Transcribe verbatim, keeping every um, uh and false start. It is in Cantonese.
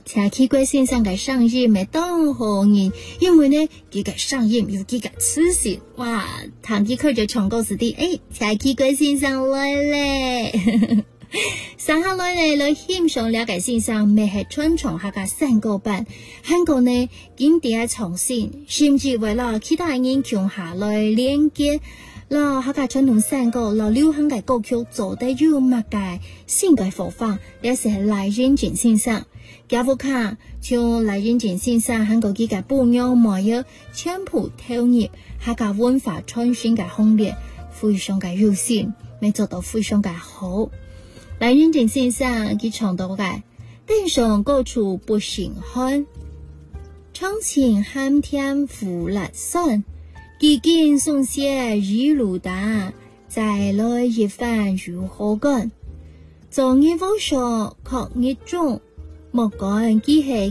請起過先生嘅聲音咪當好人，因為呢佢嘅聲音有佢嘅磁性，哇！堂佢佢就唱歌時啲，誒，請起過先生來咧，上下來咧來欣賞了解先生咪係傳唱下嘅山歌版，韓國呢經典重現，甚至為了其他人共下來連結。啦，客家傳統山歌，啦流行嘅歌曲做得有乜嘅性格火花，也是賴仁健先生。家父卡像賴仁健先生韓國幾個不樣模樣，全部投入客家文化傳承嘅行列，非常嘅優先，未做到非常嘅好。賴仁健先生佢唱到嘅，天上高處不勝寒，窗前寒天胡辣酸。幾經送些雨露打，再來一番如何乾？昨日風霜確熱中，莫講幾係